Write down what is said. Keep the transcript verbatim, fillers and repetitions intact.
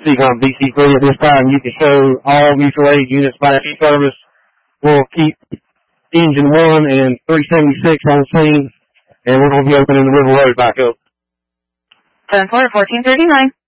Seacom V C three at this time. You can show all mutual aid units back in service. We'll keep engine one and three seventy-six on scene, and we're going to be opening the River Road back up. ten four, fourteen thirty-nine.